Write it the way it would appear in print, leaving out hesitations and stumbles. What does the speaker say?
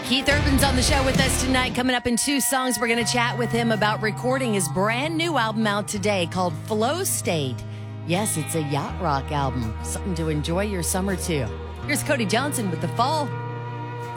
Keith Urban's on the show with us tonight. Coming up in 2 songs, we're going to chat with him about recording his brand new album out today called Flow State. Yes, it's a yacht rock album. Something to enjoy your summer to. Here's Cody Johnson with The Fall.